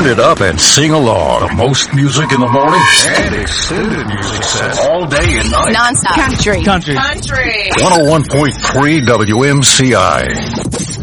Turn it up and sing along. The most music in the morning and extended music sets all day and night. Non-stop. Country. 101.3 WMCI.